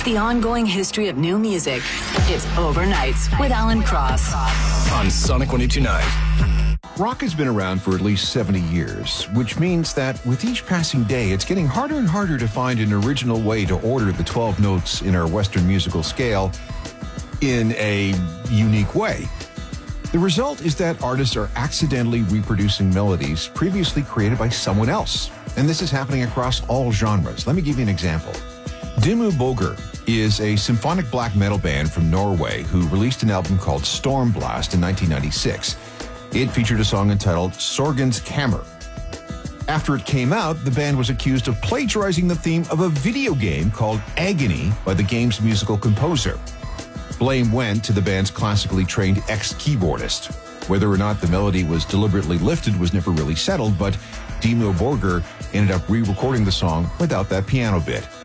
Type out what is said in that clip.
the ongoing history of new music. It's Overnights with Alan Cross on Sonic 102.9. Rock has been around for at least 70 years, which means that with each passing day, it's getting harder and harder to find an original way to order the 12 notes in our Western musical scale in a unique way. The result is that artists are accidentally reproducing melodies previously created by someone else. And this is happening across all genres. Let me give you an example. Dimmu Borgir is a symphonic black metal band from Norway who released an album called Stormblast in 1996. It featured a song entitled Sorgens Kammer. After it came out, the band was accused of plagiarizing the theme of a video game called Agony by the game's musical composer. Blame went to the band's classically trained ex-keyboardist. Whether or not the melody was deliberately lifted was never really settled, but Dimmu Borgir ended up re-recording the song without that piano bit.